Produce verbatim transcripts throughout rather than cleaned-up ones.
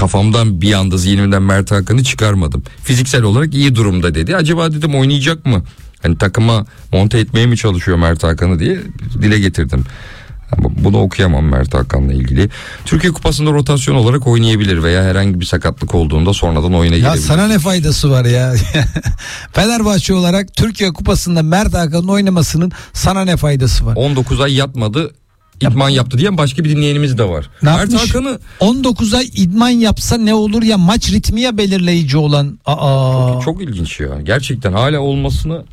kafamdan bir anda zihnimden Mert Hakan'ı çıkarmadım. Fiziksel olarak iyi durumda dedi. Acaba dedim oynayacak mı? Hani takıma monte etmeye mi çalışıyor Mert Hakan'ı diye dile getirdim. Bunu okuyamam Mert Hakan'la ilgili. Türkiye Kupası'nda rotasyon olarak oynayabilir veya herhangi bir sakatlık olduğunda sonradan oyuna girebilir. Ya sana ne faydası var ya? Fenerbahçe olarak Türkiye Kupası'nda Mert Hakan'ın oynamasının sana ne faydası var? on dokuz ay yatmadı, idman yaptı diyen başka bir dinleyenimiz de var. Ne Mert yapmış? Hakan'ı on dokuz ay idman yapsa ne olur ya, maç ritmi ya belirleyici olan. Aa. çok, çok ilginç ya. Gerçekten hala olmasını.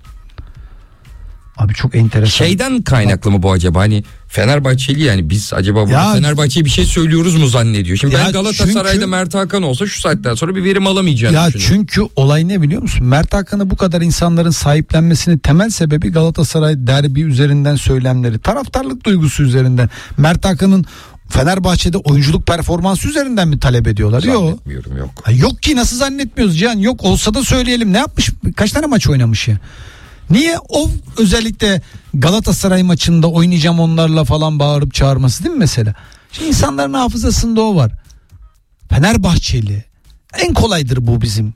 Abi çok enteresan. Şeyden kaynaklı mı bu acaba? Hani Fenerbahçeli, yani biz acaba burada Fenerbahçe'ye bir şey söylüyoruz mu zannediyor? Şimdi ya ben Galatasaray'da çünkü, Mert Hakan olsa şu saatten sonra bir verim alamayacağını ya düşünüyorum. Çünkü olay ne biliyor musun? Mert Hakan'ı bu kadar insanların sahiplenmesinin temel sebebi Galatasaray derbi üzerinden söylemleri, taraftarlık duygusu üzerinden. Mert Hakan'ın Fenerbahçe'de oyunculuk performansı üzerinden mi talep ediyorlar? Yok. Zannetmiyorum, yok. Ha, yok ki, nasıl zannetmiyoruz Cihan? Yok olsa da söyleyelim. Ne yapmış? Kaç tane maç oynamış ya? Niye o özellikle Galatasaray maçında oynayacağım onlarla falan bağırıp çağırması, değil mi mesela? Şimdi insanların hafızasında o var. Fenerbahçeli. En kolaydır bu bizim.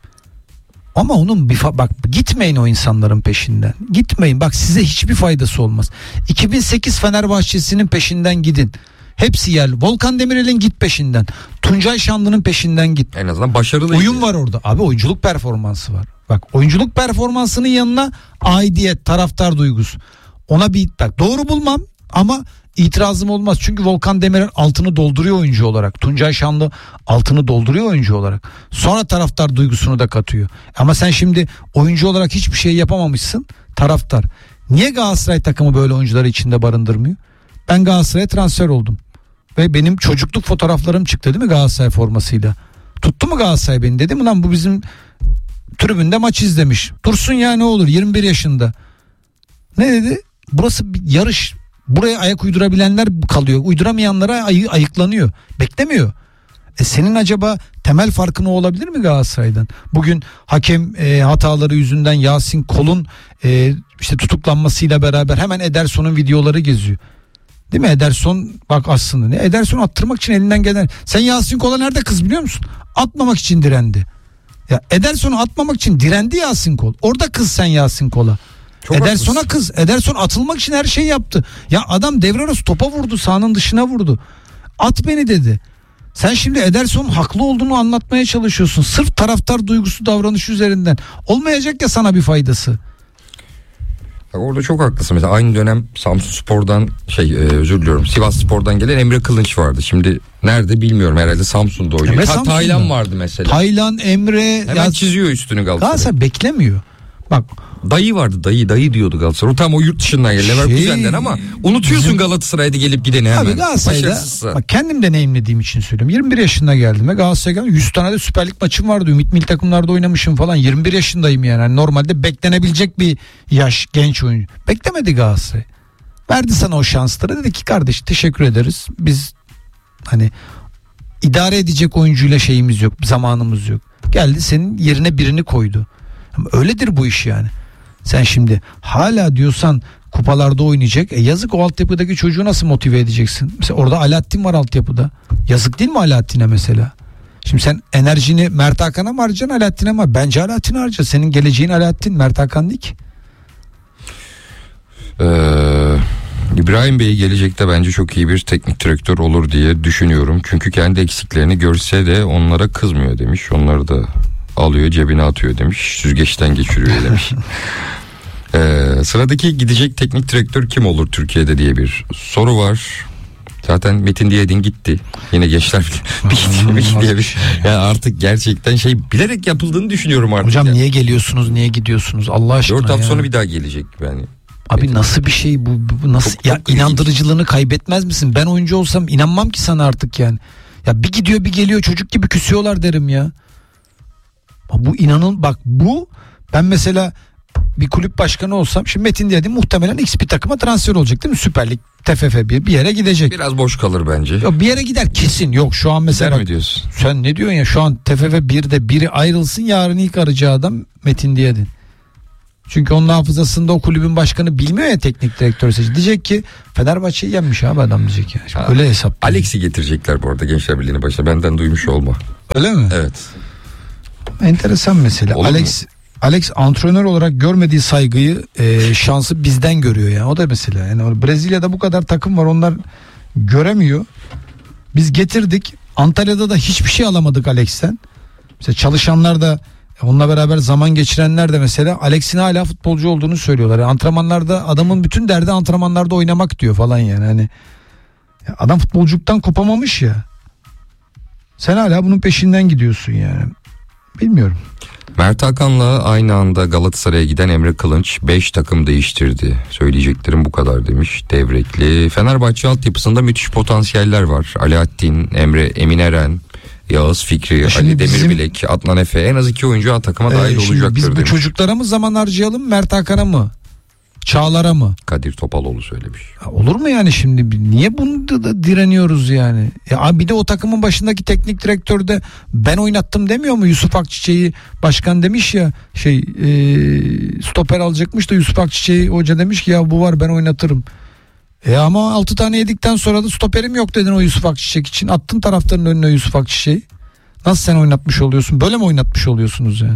Ama onun bir fa- bak gitmeyin o insanların peşinden. Gitmeyin. Bak size hiçbir faydası olmaz. iki bin sekiz Fenerbahçesi'nin peşinden gidin. Hepsi yerli. Volkan Demirel'in git peşinden. Tuncay Şanlı'nın peşinden git. En azından başarılı. Oyun var orada. Abi oyunculuk performansı var. Bak oyunculuk performansının yanına aidiyet, taraftar duygusu. Ona bir bak doğru bulmam ama itirazım olmaz. Çünkü Volkan Demirel altını dolduruyor oyuncu olarak. Tuncay Şanlı altını dolduruyor oyuncu olarak. Sonra taraftar duygusunu da katıyor. Ama sen şimdi oyuncu olarak hiçbir şey yapamamışsın. Taraftar. Niye Galatasaray takımı böyle oyuncuları içinde barındırmıyor? Ben Galatasaray'a transfer oldum. Ve benim çocukluk fotoğraflarım çıktı değil mi Galatasaray formasıyla? Tuttu mu Galatasaray beni, dedi mi lan bu bizim tribünde maç izlemiş. Dursun ya, ne olur, yirmi bir yaşında. Ne dedi? Burası bir yarış. Buraya ayak uydurabilenler kalıyor. Uyduramayanlara ay- ayıklanıyor. Beklemiyor. E senin acaba temel farkın o olabilir mi Galatasaray'dan? Bugün hakem e, hataları yüzünden Yasin Kol'un e, işte tutuklanmasıyla beraber hemen Ederson'un videoları geziyor. Değil mi? Ederson bak aslında ne? Ederson attırmak için elinden gelen. Sen Yasin Kol'a nerede kız biliyor musun? Atmamak için direndi. Ya Ederson'u atmamak için direndi Yasin Kol. Orada kız sen Yasin Kol'a. Ederson'a kız. Ederson atılmak için her şeyi yaptı. Ya adam devre arası topa vurdu, sahanın dışına vurdu. At beni dedi. Sen şimdi Ederson'un haklı olduğunu anlatmaya çalışıyorsun. Sırf taraftar duygusu davranışı üzerinden. Olmayacak ya sana bir faydası. Orada çok haklısın. Mesela aynı dönem Samsunspor'dan şey e, özür diliyorum Sivasspor'dan gelen Emre Kılınç vardı. Şimdi nerede bilmiyorum, herhalde Samsun'da oynuyor. Emre Ta- Samsun'da. Taylan vardı mesela. Taylan, Emre. Hemen ya, çiziyor üstünü Galatasaray. Galatasaray beklemiyor. Bak. Dayı vardı, dayı dayı diyordu Galatasaray. O tam o yurt dışından geldi. Leverkusen'den şey, ama unutuyorsun bizim... Galatasaray'da gelip gideni hemen. Abi Galatasaray'da bak, kendim deneyimlediğim için söylüyorum. yirmi bir yaşında geldim ve Galatasaray'a geldim. yüz tane de Süper Lig maçım vardı. Ümit milli takımlarda oynamışım falan. yirmi bir yaşındayım yani. yani. Normalde beklenebilecek bir yaş genç oyuncu. Beklemedi Galatasaray. Verdi sana o şansları. Dedi ki kardeş teşekkür ederiz. Biz hani idare edecek oyuncuyla şeyimiz yok. Zamanımız yok. Geldi senin yerine birini koydu. Ama öyledir bu iş yani. Sen şimdi hala diyorsan kupalarda oynayacak. E yazık, o altyapıdaki çocuğu nasıl motive edeceksin? Mesela orada Alaaddin var altyapıda. Yazık değil mi Alaaddin'e mesela? Şimdi sen enerjini Mert Hakan'a mı harcayacaksın, Alaaddin'e mi? Bence Alaaddin'e harca. Senin geleceğin Alaaddin, Mert Hakan değil ki. Ee, İbrahim Bey gelecekte bence çok iyi bir teknik direktör olur diye düşünüyorum. Çünkü kendi eksiklerini görse de onlara kızmıyor demiş. Onları da alıyor cebine atıyor demiş. Süzgeçten geçiriyor demiş. ee, sıradaki gidecek teknik direktör kim olur Türkiye'de diye bir soru var. Zaten Metin Diyedin gitti. Yine gençler bir gitti diye bir. Yani artık gerçekten şey bilerek yapıldığını düşünüyorum artık. Hocam yani. Niye geliyorsunuz, niye gidiyorsunuz Allah aşkına? Dört hafta ya. sonra bir daha gelecek yani. Abi Metin. nasıl bir şey bu, bu nasıl çok, ya çok inandırıcılığını ilginç. Kaybetmez misin? Ben oyuncu olsam inanmam ki sana artık yani. Ya bir gidiyor bir geliyor, çocuk gibi küsüyorlar derim ya. Bu inanın bak, bu ben mesela bir kulüp başkanı olsam, şimdi Metin Diyedin muhtemelen X bir takıma transfer olacak değil mi? Süper Lig, T F F bir bir yere gidecek. Biraz boş kalır bence. Yok, bir yere gider kesin. Yok şu an mesela bak, diyorsun? Sen ne diyorsun ya, şu an T F F birde biri ayrılsın, yarın ilk arayacağı adam Metin Diyedin. Çünkü onun hafızasında o kulübün başkanı bilmiyor ya teknik direktör seçti. Diyecek ki Fenerbahçe'yi yenmiş abi adam diyecek yani. Şimdi öyle hesap. Alex'i getirecekler bu arada Gençler Birliği'nin başına. Benden duymuş olma. Öyle mi? Evet. Enteresan mesele. Olur Alex mu? Alex antrenör olarak görmediği saygıyı, e, şansı bizden görüyor yani. O da mesela. Yani Brezilya'da bu kadar takım var, onlar göremiyor. Biz getirdik. Antalya'da da hiçbir şey alamadık Alex'ten. Mesela çalışanlar da, onunla beraber zaman geçirenler de mesela Alex'in hala futbolcu olduğunu söylüyorlar. Yani antrenmanlarda adamın bütün derdi antrenmanlarda oynamak diyor falan yani. Hani ya adam futbolculuktan kopamamış ya. Sen hala bunun peşinden gidiyorsun yani. Bilmiyorum. Mert Hakan'la aynı anda Galatasaray'a giden Emre Kılınç beş takım değiştirdi. Söyleyeceklerim bu kadar demiş Devrekli. Fenerbahçe altyapısında müthiş potansiyeller var. Alaaddin, Emre, Emin Eren, Yağız Fikri, Şimdi Ali bizim- Demirbilek, Adnan Efe, en az iki oyuncu A takıma dahil Ee, şimdi olacaktır biz bu demiş. çocuklara mı zaman harcayalım, Mert Hakan'a mı? Çağlar'a mı? Kadir Topaloğlu söylemiş. Ya olur mu yani şimdi? Niye bunu da, da direniyoruz yani? Ya abi bir de o takımın başındaki teknik direktör de ben oynattım demiyor mu? Yusuf Akçiçek'i başkan demiş ya, şey e, stoper alacakmış da Yusuf Akçiçek'i hoca demiş ki ya bu var ben oynatırım. E ama altı tane yedikten sonra da stoperim yok dedin o Yusuf Akçiçek için. Attın taraftarın önüne Yusuf Akçiçek'i. Nasıl sen oynatmış oluyorsun? Böyle mi oynatmış oluyorsunuz yani?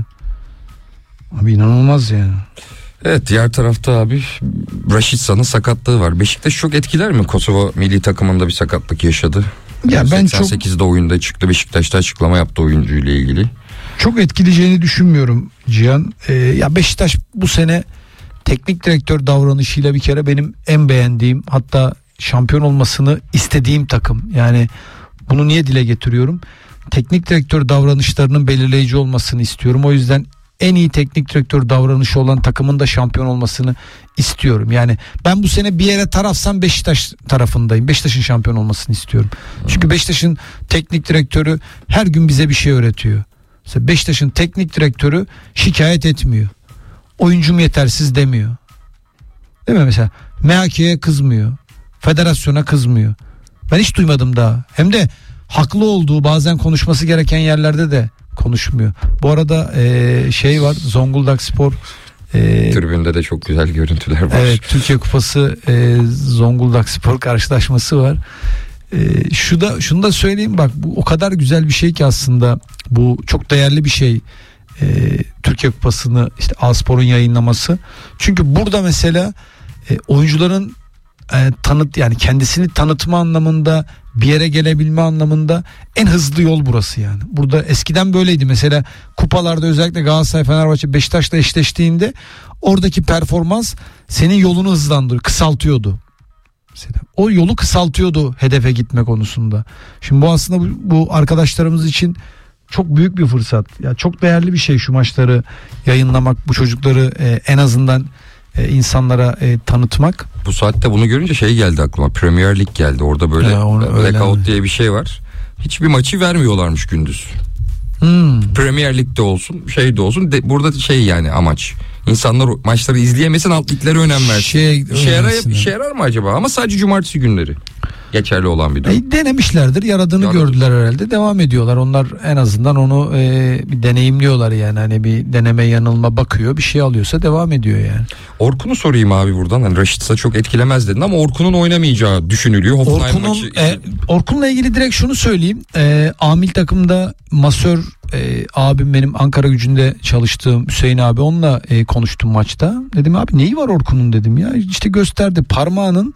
Abi inanılmaz yani. Evet, diğer tarafta abi Raşitsa'nın sakatlığı var. Beşiktaş çok etkiler mi? Kosova milli takımında bir sakatlık yaşadı. Ya ben seksen sekizde oyunda çıktı. Beşiktaş'ta açıklama yaptı oyuncuyla ilgili. Çok etkileyeceğini düşünmüyorum Cihan. Ee, ya Beşiktaş bu sene teknik direktör davranışıyla bir kere benim en beğendiğim, hatta şampiyon olmasını istediğim takım. Yani bunu niye dile getiriyorum? Teknik direktör davranışlarının belirleyici olmasını istiyorum. O yüzden en iyi teknik direktör davranışı olan takımın da şampiyon olmasını istiyorum. Yani ben bu sene bir yere tarafsam Beşiktaş tarafındayım. Beşiktaş'ın şampiyon olmasını istiyorum. Çünkü Beşiktaş'ın teknik direktörü her gün bize bir şey öğretiyor. Mesela Beşiktaş'ın teknik direktörü şikayet etmiyor. Oyuncum yetersiz demiyor. Değil mi mesela? M H K'ye kızmıyor. Federasyona kızmıyor. Ben hiç duymadım daha. Hem de haklı olduğu, bazen konuşması gereken yerlerde de konuşmuyor. Bu arada e, şey var, Zonguldak Spor e, Tribünde de çok güzel görüntüler var. evet, Türkiye Kupası e, Zonguldak Spor karşılaşması var. E, şu da şunu da söyleyeyim, bak bu o kadar güzel bir şey ki aslında, bu çok değerli bir şey. E, Türkiye Kupası'nı işte A-Spor'un yayınlaması. Çünkü burada mesela e, oyuncuların e, tanıt yani kendisini tanıtma anlamında, bir yere gelebilme anlamında en hızlı yol burası yani. Burada eskiden böyleydi. Mesela kupalarda özellikle Galatasaray, Fenerbahçe, Beşiktaş'la eşleştiğinde oradaki performans senin yolunu hızlandırıyor, kısaltıyordu. Mesela o yolu kısaltıyordu hedefe gitme konusunda. Şimdi bu aslında bu, bu arkadaşlarımız için çok büyük bir fırsat. Ya çok değerli bir şey şu maçları yayınlamak, bu çocukları e, en azından e, insanlara e, tanıtmak. Bu saatte bunu görünce şey geldi aklıma. Premier Lig geldi. Orada böyle Ya onu- blackout öyle diye bir şey var. Hiçbir maçı vermiyorlarmış gündüz. Hmm. Premier Lig'de olsun, şey de olsun. De, burada şey yani amaç. İnsanlar maçları izleyemesin, alt liglere önem versin. Şey, işe, yarar, önemsin. işe yarar mı acaba? Ama sadece cumartesi günleri geçerli olan bir durum. E, denemişlerdir, yaradığını Yaradı. gördüler herhalde, devam ediyorlar. Onlar en azından onu e, bir deneyimliyorlar yani, hani bir deneme yanılma bakıyor, bir şey alıyorsa devam ediyor yani. Orkun'u sorayım abi buradan. Hani Raşitsa çok etkilemez dedin ama Orkun'un oynamayacağı düşünülüyor. Hoffenheim Orkun'un maçı. e, Orkun'la ilgili direkt şunu söyleyeyim. E, Amil takımda masör e, abim, benim Ankara Gücü'nde çalıştığım Hüseyin abi, onunla e, konuştum maçta. Dedim abi neyi var Orkun'un dedim ya. İşte gösterdi, parmağının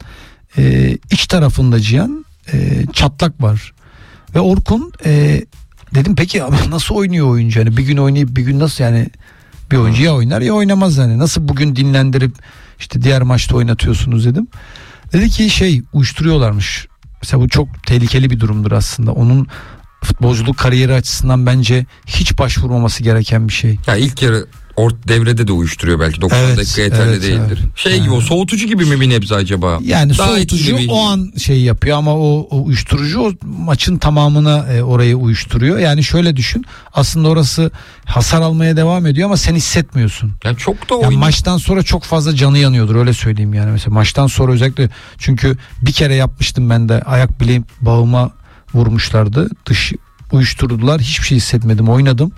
e, iç tarafında Cihan e, çatlak var. Ve Orkun e, dedim peki abi nasıl oynuyor oyuncu? Yani bir gün oynayıp bir gün nasıl, yani bir oyuncu ya oynar ya oynamaz yani. Nasıl bugün dinlendirip işte diğer maçta oynatıyorsunuz dedim. Dedi ki şey, uyuşturuyorlarmış. Mesela bu çok tehlikeli bir durumdur aslında. Onun futbolculuk kariyeri açısından bence hiç başvurmaması gereken bir şey. Ya ilk yarı ort devrede de uyuşturuyor belki. doksan Evet, dakika yeterli evet, değildir. evet. Şey gibi, o soğutucu gibi mi bir nebze acaba? Yani Daha soğutucu etkili bir- o an şey yapıyor ama o, o uyuşturucu o maçın tamamına e, orayı uyuşturuyor. Yani şöyle düşün, aslında orası hasar almaya devam ediyor ama sen hissetmiyorsun. Yani çok da Yani oyun. maçtan sonra çok fazla canı yanıyordur, öyle söyleyeyim yani. Mesela maçtan sonra özellikle, çünkü bir kere yapmıştım ben de, ayak bileğim bağıma vurmuşlardı, dış uyuşturdular, hiçbir şey hissetmedim, oynadım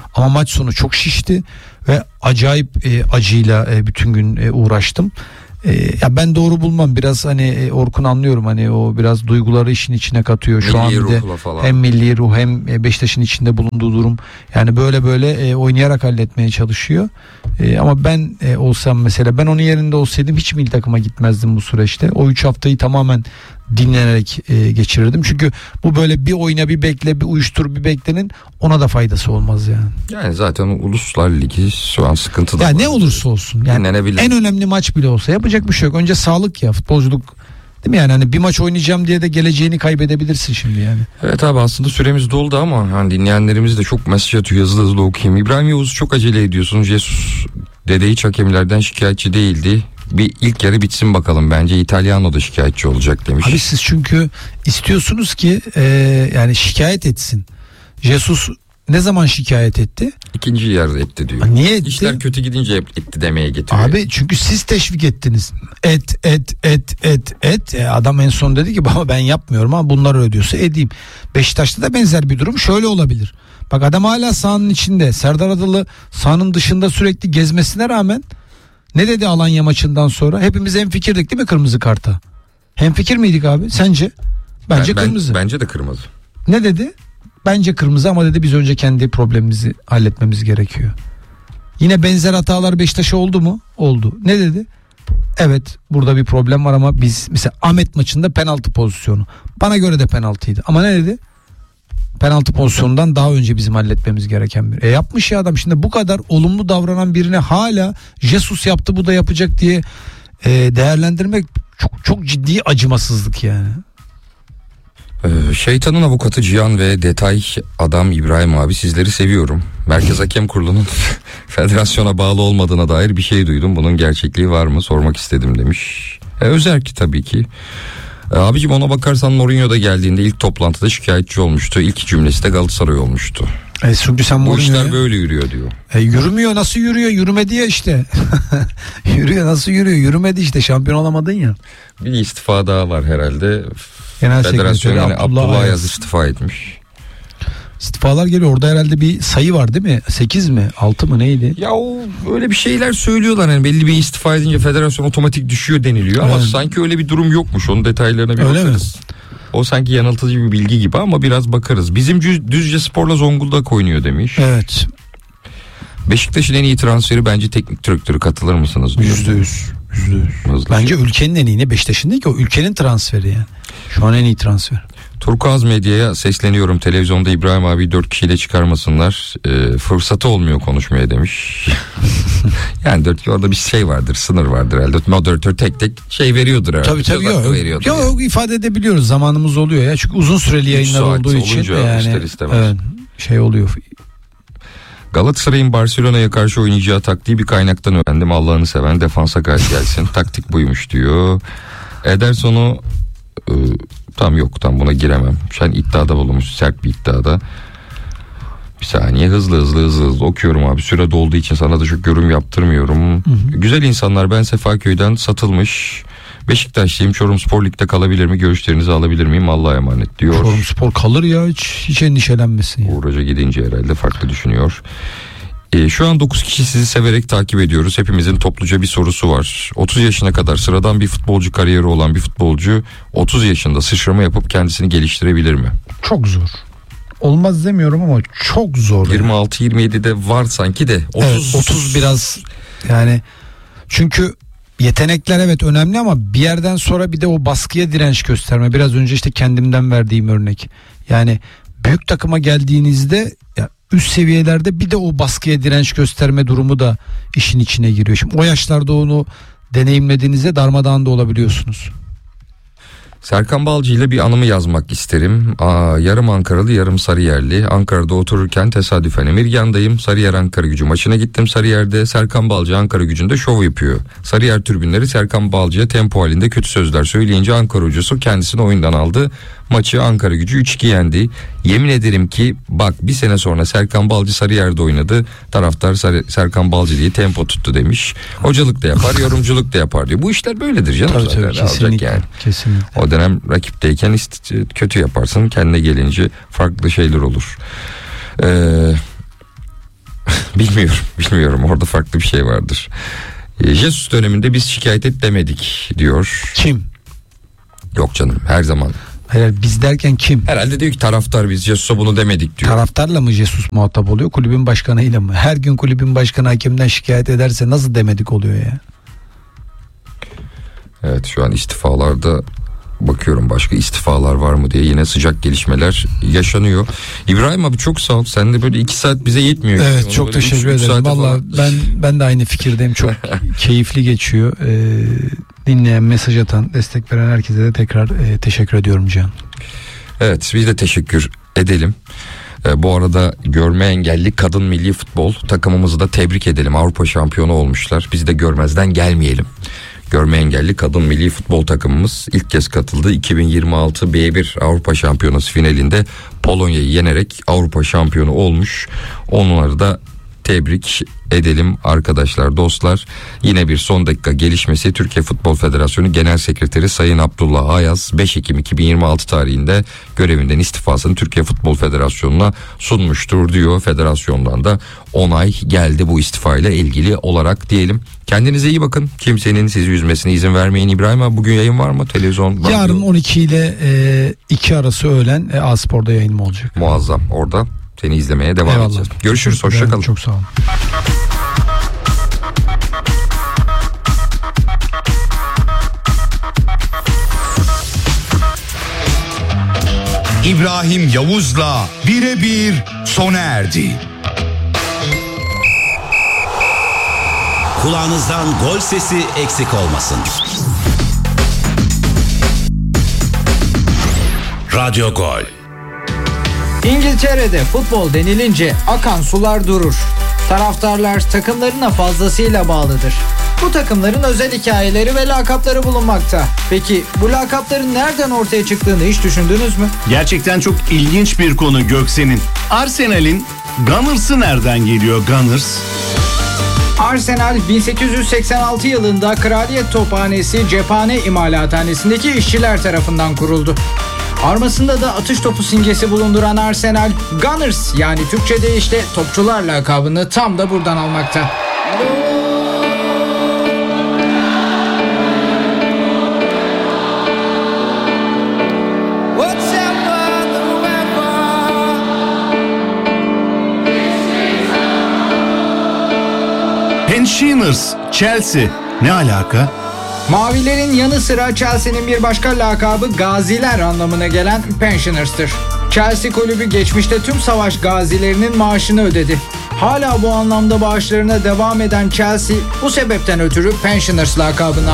Ama maç sonu çok şişti ve acayip e, acıyla e, bütün gün e, uğraştım. E, ya ben doğru bulmam. Biraz hani e, Orkun anlıyorum, hani o biraz duyguları işin içine katıyor. Şu Milli an bir de falan. hem milli ruh hem e, Beşiktaş'ın içinde bulunduğu durum. Yani böyle böyle e, oynayarak halletmeye çalışıyor. E, ama ben e, olsam mesela, ben onun yerinde olsaydım hiç milli takıma gitmezdim bu süreçte. O üç haftayı tamamen dinlenerek e, geçirirdim. Çünkü bu böyle bir oyna bir bekle bir uyuştur bir beklenin ona da faydası olmaz yani. Yani zaten Uluslar Ligi şu an sıkıntıda. Ya ne olursa olsun. Yani en önemli maç bile olsa yapacak bir şey yok. Önce sağlık ya, futbolculuk değil mi yani? Hani bir maç oynayacağım diye de geleceğini kaybedebilirsin şimdi yani. Evet abi, aslında süremiz doldu ama hani dinleyenlerimiz de çok mesaj atıyor, hızlı hızlı okuyayım. İbrahim Yavuz, çok acele ediyorsun. Jesus dede hiç hakemlerden şikayetçi değildi. Bir ilk yarı bitsin bakalım, bence İtalyano da şikayetçi olacak demiş. Abi siz çünkü istiyorsunuz ki e, yani şikayet etsin. Jesus ne zaman şikayet etti? İkinci yarıda etti diyor. Ha, niye etti? İşler kötü gidince etti demeye getiriyor. Abi çünkü siz teşvik ettiniz. Et et et et et. E, adam en son dedi ki baba ben yapmıyorum ama bunlar ödüyorsa edeyim. Beşiktaş'ta da benzer bir durum şöyle olabilir. Bak adam hala sahanın içinde. Serdar Adalı sahanın dışında sürekli gezmesine rağmen ne dedi Alanya maçından sonra? Hepimiz hemfikirdik değil mi kırmızı karta? Hemfikir miydik abi? Sence? Bence ben, kırmızı. Ben, bence de kırmızı. Ne dedi? Bence kırmızı ama dedi biz önce kendi problemimizi halletmemiz gerekiyor. Yine benzer hatalar Beşiktaş'a oldu mu? Oldu. Ne dedi? Evet burada bir problem var ama biz mesela Ahmet maçında penaltı pozisyonu. Bana göre de penaltıydı. Ama ne dedi? Penaltı pozisyonundan daha önce bizim halletmemiz gereken bir. E yapmış ya adam. Şimdi bu kadar olumlu davranan birine hala Jesus yaptı bu da yapacak diye e, değerlendirmek çok çok ciddi acımasızlık yani. Ee, şeytanın avukatı Cihan ve detay adam İbrahim abi, sizleri seviyorum. Merkez Hakem Kurulu'nun federasyona bağlı olmadığına dair bir şey duydum. Bunun gerçekliği var mı sormak istedim demiş. E, özerk tabii ki. E, abicim ona bakarsan Mourinho da geldiğinde ilk toplantıda şikayetçi olmuştu. İlk cümlesi de Galatasaray olmuştu. E, çünkü sen Bu işler ya. böyle yürüyor diyor. E, yürümüyor, nasıl yürüyor? Yürümedi ya işte. Yürüyor, nasıl yürüyor? Yürümedi işte, şampiyon olamadın ya. Bir istifa daha var herhalde. Genel Federasyon yani Abdullah, Abdullah Ayaz. Ayaz istifa etmiş. İstifalar geliyor. Orada herhalde bir sayı var değil mi? sekiz mi? altı mı neydi? Ya o öyle bir şeyler söylüyorlar. Yani belli bir istifa edince federasyon otomatik düşüyor deniliyor. Ama Evet. sanki öyle bir durum yokmuş. Onun detaylarına bir Öyle bakarız. Mi? O sanki yanıltıcı bir bilgi gibi ama biraz bakarız. Bizim Düzce Spor'la Zonguldak oynuyor demiş. Evet. Beşiktaş'ın en iyi transferi bence teknik direktörü, katılır mısınız diyor. Yüzde yüz. Yüzde yüz. Bence ülkenin en iyi, ne Beşiktaş'ın değil ki, o ülkenin transferi yani. Şu an en iyi transfer. Turkuaz Medya'ya sesleniyorum. Televizyonda İbrahim abi dört kişiyle çıkarmasınlar. E, fırsatı olmuyor konuşmaya demiş. Yani dört orada bir şey vardır, sınır vardır herhalde. Moderatör tek tek şey veriyordur herhalde. Tabii tabii yok. Yok yani. ifade edebiliyoruz, zamanımız oluyor ya. Çünkü uzun süreli yayınlar olduğu için yani evet, şey oluyor. Galatasaray'ın Barcelona'ya karşı oynayacağı taktiği bir kaynaktan öğrendim. Allah'ını seven defansa karşı gelsin. Taktik buymuş diyor. Ederson'u e, tam yok tam buna giremem. Sen iddiada bulunmuş, sert bir iddiada. Bir saniye, hızlı hızlı hızlı hızlı okuyorum abi. Süre dolduğu için sana da çok yorum yaptırmıyorum. Hı hı. Güzel insanlar, ben Sefaköy'den satılmış Beşiktaşlıyım. Çorumspor Lig'de kalabilir mi? Görüşlerinizi alabilir miyim? Allah'a emanet diyor. Çorumspor kalır ya, hiç, hiç endişelenmesin. Uğur Hoca gidince herhalde farklı düşünüyor. Ee, şu an dokuz kişi sizi severek takip ediyoruz. Hepimizin topluca bir sorusu var. otuz yaşına kadar sıradan bir futbolcu kariyeri olan bir futbolcu otuz yaşında sıçrama yapıp kendisini geliştirebilir mi? Çok zor. Olmaz demiyorum ama çok zor. yirmi altı yirmi yedide var sanki de otuz evet, otuz biraz yani, çünkü yetenekler evet önemli ama bir yerden sonra bir de o baskıya direnç gösterme. Biraz önce işte kendimden verdiğim örnek. Yani büyük takıma geldiğinizde ya üst seviyelerde bir de o baskıya direnç gösterme durumu da işin içine giriyor. Şimdi o yaşlarda onu deneyimlediğinizde darmadağın da olabiliyorsunuz. Serkan Balcı ile bir anımı yazmak isterim. Aa, yarım Ankaralı yarım Sarıyerli. Ankara'da otururken tesadüfen Emirgan'dayım. Sarıyer Ankara Gücü maçına gittim Sarıyer'de. Serkan Balcı Ankara Gücü'nde şov yapıyor. Sarıyer tribünleri Serkan Balcı'ya tempo halinde kötü sözler söyleyince Ankara Hocusu kendisini oyundan aldı. Maçı Ankara Gücü üç iki yendi. Yemin ederim ki bak, bir sene sonra Serkan Balcı Sarıyer'de oynadı. Taraftar Sar- Serkan Balcı diye tempo tuttu demiş. Hocalık da yapar, yorumculuk da yapar diyor. Bu işler böyledir canım. Tabii, zaten. tabii, kesinlikle, yani. kesinlikle. O dönem rakipteyken ist- kötü yaparsın. Kendine gelince farklı şeyler olur. Ee, Bilmiyorum, bilmiyorum. Orada farklı bir şey vardır. E, Jesus döneminde biz şikayet et demedik diyor. Kim? Yok canım, her zaman. Hayır, biz derken kim? Herhalde diyor ki taraftar, biz Jesus'a bunu demedik diyor. Taraftarla mı Jesus muhatap oluyor, kulübün başkanıyla mı? Her gün kulübün başkanı hakemden şikayet ederse nasıl demedik oluyor ya? Evet, şu an istifalarda bakıyorum, başka istifalar var mı diye, yine sıcak gelişmeler yaşanıyor. İbrahim abi çok sağ ol. Sen de böyle iki saat bize yetmiyor. Evet, Onu çok böyle teşekkür üç- üç ederim. saate Valla falan- ben ben de aynı fikirdeyim. Çok keyifli geçiyor. Ee, dinleyen, mesaj atan, destek veren herkese de tekrar e, teşekkür ediyorum Can. Evet, biz de teşekkür edelim. Ee, bu arada görme engelli kadın milli futbol takımımızı da tebrik edelim. Avrupa şampiyonu olmuşlar. Biz de görmezden gelmeyelim. Görme engelli kadın milli futbol takımımız ilk kez katıldı. iki bin yirmi altı B bir Avrupa Şampiyonası finalinde Polonya'yı yenerek Avrupa şampiyonu olmuş. Onları da tebrik edelim arkadaşlar, dostlar. Yine bir son dakika gelişmesi: Türkiye Futbol Federasyonu Genel Sekreteri Sayın Abdullah Ayaz beş Ekim iki bin yirmi altı tarihinde görevinden istifasını Türkiye Futbol Federasyonu'na sunmuştur diyor. Federasyondan da onay geldi bu istifa ile ilgili olarak diyelim. Kendinize iyi bakın. Kimsenin sizi üzmesine izin vermeyin. İbrahim abi, bugün yayın var mı? Televizyon, Yarın radyo? on iki ile iki arası öğlen e, A-Spor'da yayınım olacak. Muazzam. Orada seni izlemeye devam Eyvallah. edeceğiz. Görüşürüz. Teşekkür Hoşça ederim, kalın. Çok sağ olun. İbrahim Yavuz'la birebir sona erdi. Kulağınızdan gol sesi eksik olmasın. Radyo Gol. İngiltere'de futbol denilince akan sular durur. Taraftarlar takımlarına fazlasıyla bağlıdır. Bu takımların özel hikayeleri ve lakapları bulunmakta. Peki bu lakapların nereden ortaya çıktığını hiç düşündünüz mü? Gerçekten çok ilginç bir konu Göksen'in. Arsenal'in Gunners'ı nereden geliyor, Gunners? Arsenal bin sekiz yüz seksen altı yılında Kraliyet Tophanesi Cephane İmalathanesi'ndeki işçiler tarafından kuruldu. Armasında da atış topu simgesi bulunduran Arsenal, Gunners yani Türkçe'de işte topçular lakabını tam da buradan almakta. Pensioners, Chelsea. Ne alaka? Mavilerin yanı sıra Chelsea'nin bir başka lakabı gaziler anlamına gelen Pensioners'tır. Chelsea kulübü geçmişte tüm savaş gazilerinin maaşını ödedi. Hala bu anlamda bağışlarına devam eden Chelsea bu sebepten ötürü Pensioners lakabını